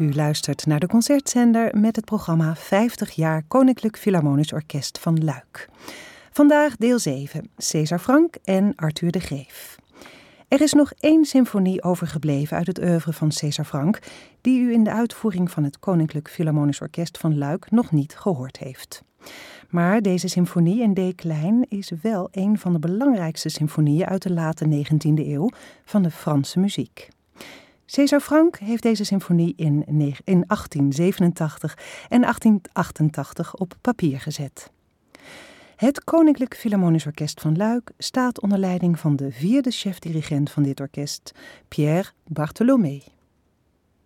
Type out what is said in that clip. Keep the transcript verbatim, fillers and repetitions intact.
U luistert naar de Concertzender met het programma vijftig jaar Koninklijk Philharmonisch Orkest van Luik. Vandaag deel zeven, César Franck en Arthur de Geef. Er is nog één symfonie overgebleven uit het oeuvre van César Franck, die u in de uitvoering van het Koninklijk Philharmonisch Orkest van Luik nog niet gehoord heeft. Maar deze symfonie in D klein is wel een van de belangrijkste symfonieën uit de late negentiende eeuw van de Franse muziek. César Franck heeft deze symfonie in achttien zevenentachtig en achttien achtentachtig op papier gezet. Het Koninklijk Philharmonisch Orkest van Luik staat onder leiding van de vierde chef-dirigent van dit orkest, Pierre Bartholomé.